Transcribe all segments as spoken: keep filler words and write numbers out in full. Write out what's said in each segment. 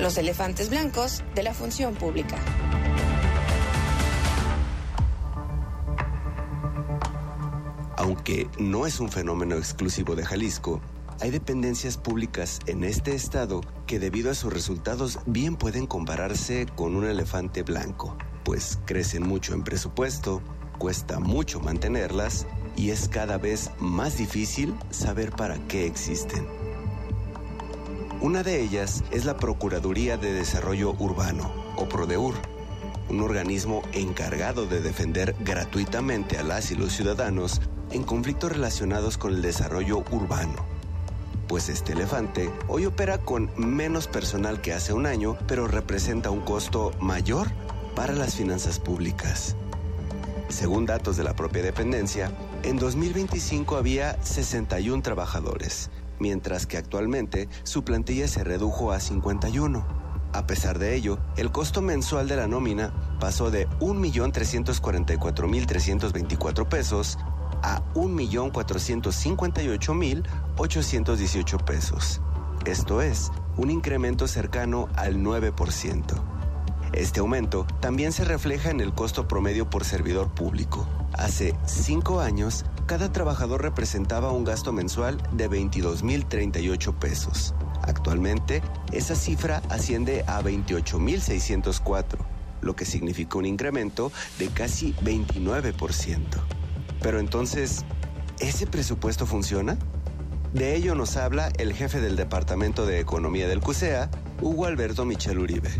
Los elefantes blancos de la función pública. Aunque no es un fenómeno exclusivo de Jalisco, hay dependencias públicas en este estado que debido a sus resultados bien pueden compararse con un elefante blanco, pues crecen mucho en presupuesto, cuesta mucho mantenerlas y es cada vez más difícil saber para qué existen. Una de ellas es la Procuraduría de Desarrollo Urbano, o PRODEUR, un organismo encargado de defender gratuitamente a las y los ciudadanos en conflictos relacionados con el desarrollo urbano. Pues este elefante hoy opera con menos personal que hace un año, pero representa un costo mayor para las finanzas públicas. Según datos de la propia dependencia, en dos mil veinticinco había sesenta y uno trabajadores, mientras que actualmente su plantilla se redujo a cincuenta y uno. A pesar de ello, el costo mensual de la nómina pasó de un millón trescientos cuarenta y cuatro mil trescientos veinticuatro pesos a un millón cuatrocientos cincuenta y ocho mil ochocientos dieciocho pesos. Esto es, un incremento cercano al nueve por ciento. Este aumento también se refleja en el costo promedio por servidor público. Hace cinco años, cada trabajador representaba un gasto mensual de veintidós mil treinta y ocho pesos. Actualmente, esa cifra asciende a veintiocho mil seiscientos cuatro, lo que significa un incremento de casi veintinueve por ciento. Pero entonces, ¿ese presupuesto funciona? De ello nos habla el jefe del Departamento de Economía del CUSEA, Hugo Alberto Michel Uribe.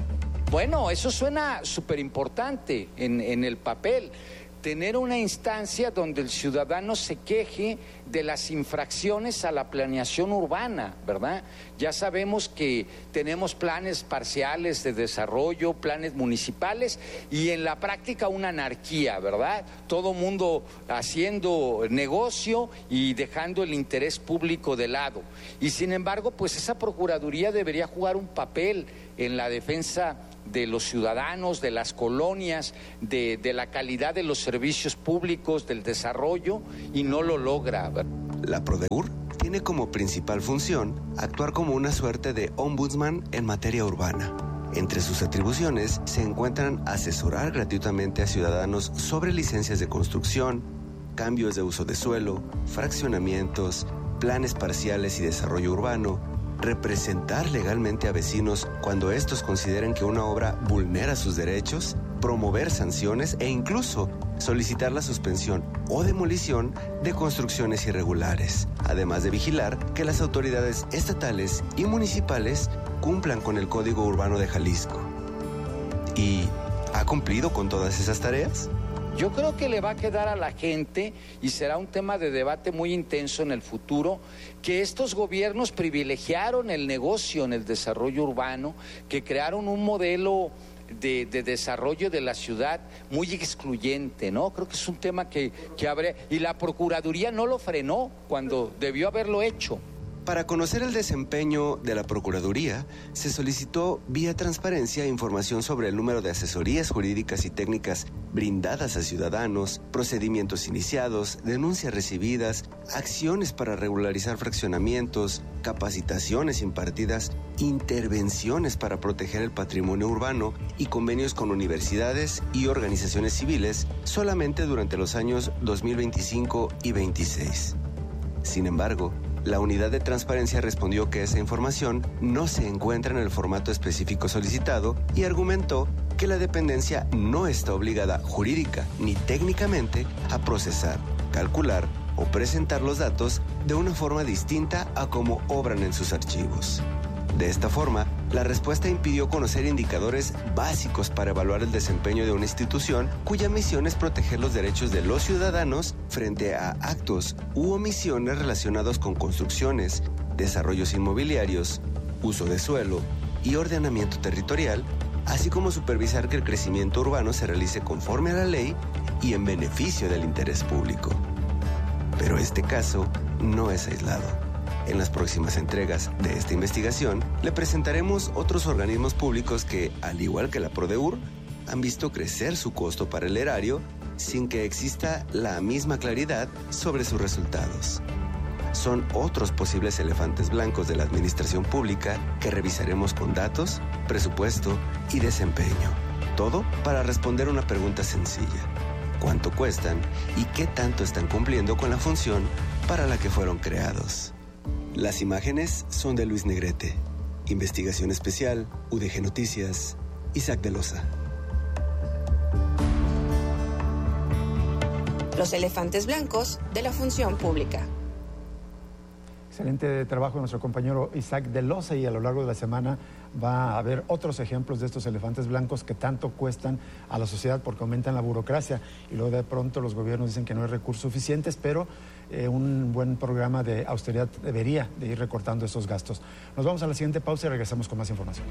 Bueno, eso suena súper importante en, en el papel. Tener una instancia donde el ciudadano se queje de las infracciones a la planeación urbana, ¿verdad? Ya sabemos que tenemos planes parciales de desarrollo, planes municipales y en la práctica una anarquía, ¿verdad? Todo mundo haciendo negocio y dejando el interés público de lado. Y sin embargo, pues esa Procuraduría debería jugar un papel en la defensa de los ciudadanos, de las colonias, de, de la calidad de los servicios públicos, del desarrollo, y no lo logra. La PRODEUR tiene como principal función actuar como una suerte de ombudsman en materia urbana. Entre sus atribuciones se encuentran asesorar gratuitamente a ciudadanos sobre licencias de construcción, cambios de uso de suelo, fraccionamientos, planes parciales y desarrollo urbano, representar legalmente a vecinos cuando estos consideren que una obra vulnera sus derechos, promover sanciones e incluso solicitar la suspensión o demolición de construcciones irregulares, además de vigilar que las autoridades estatales y municipales cumplan con el Código Urbano de Jalisco. ¿Y ha cumplido con todas esas tareas? Yo creo que le va a quedar a la gente, y será un tema de debate muy intenso en el futuro, que estos gobiernos privilegiaron el negocio en el desarrollo urbano, que crearon un modelo de, de desarrollo de la ciudad muy excluyente, ¿no? Creo que es un tema que, que habría... Y la Procuraduría no lo frenó cuando debió haberlo hecho. Para conocer el desempeño de la Procuraduría, se solicitó vía transparencia información sobre el número de asesorías jurídicas y técnicas brindadas a ciudadanos, procedimientos iniciados, denuncias recibidas, acciones para regularizar fraccionamientos, capacitaciones impartidas, intervenciones para proteger el patrimonio urbano y convenios con universidades y organizaciones civiles solamente durante los años dos mil veinticinco y veintiséis. Sin embargo, la unidad de transparencia respondió que esa información no se encuentra en el formato específico solicitado y argumentó que la dependencia no está obligada jurídica ni técnicamente a procesar, calcular o presentar los datos de una forma distinta a como obran en sus archivos. De esta forma, la respuesta impidió conocer indicadores básicos para evaluar el desempeño de una institución cuya misión es proteger los derechos de los ciudadanos frente a actos u omisiones relacionados con construcciones, desarrollos inmobiliarios, uso de suelo y ordenamiento territorial, así como supervisar que el crecimiento urbano se realice conforme a la ley y en beneficio del interés público. Pero este caso no es aislado. En las próximas entregas de esta investigación, le presentaremos otros organismos públicos que, al igual que la PRODEUR, han visto crecer su costo para el erario sin que exista la misma claridad sobre sus resultados. son otros posibles elefantes blancos de la administración pública que revisaremos con datos, presupuesto y desempeño. Todo para responder una pregunta sencilla: ¿cuánto cuestan y qué tanto están cumpliendo con la función para la que fueron creados? Las imágenes son de Luis Negrete. Investigación especial, U D G Noticias, Isaac de Loza. Los elefantes blancos de la función pública. Excelente trabajo de nuestro compañero Isaac de Loza, y a lo largo de la semana va a haber otros ejemplos de estos elefantes blancos que tanto cuestan a la sociedad porque aumentan la burocracia y luego de pronto los gobiernos dicen que no hay recursos suficientes, pero eh, un buen programa de austeridad debería de ir recortando esos gastos. Nos vamos a la siguiente pausa y regresamos con más información.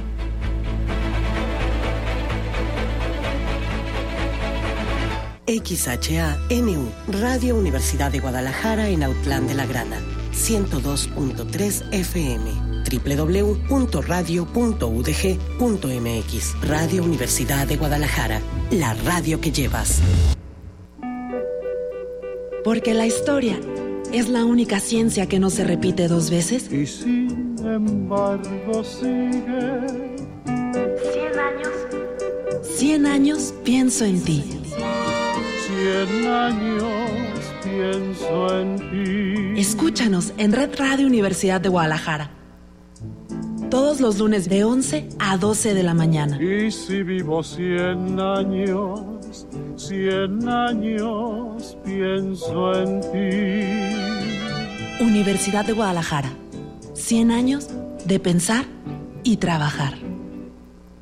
X H A N U, Radio Universidad de Guadalajara en Autlán de la Grana, ciento dos punto tres F M, doble u doble u doble u punto radio punto u d g punto m x. Radio Universidad de Guadalajara, la radio que llevas. Porque la historia es la única ciencia que no se repite dos veces. Y sin embargo sigue. Cien años. Cien años pienso en ti. Cien años pienso en ti. Escúchanos en Red Radio Universidad de Guadalajara. Todos los lunes de once a doce de la mañana. Y si vivo cien años, cien años pienso en ti. Universidad de Guadalajara. Cien años de pensar y trabajar.